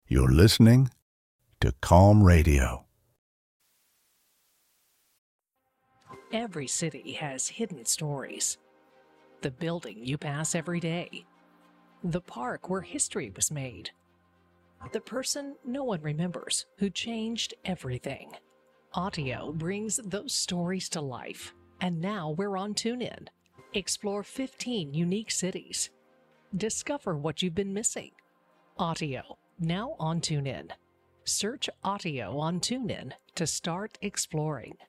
You're listening to Calm Radio. Every city has hidden stories. The building you pass every day. The park where history was made. The person no one remembers who changed everything. Audio brings those stories to life. And now we're on TuneIn. Explore 15 unique cities. Discover what you've been missing. Audio, now on TuneIn. Search Audio on TuneIn to start exploring.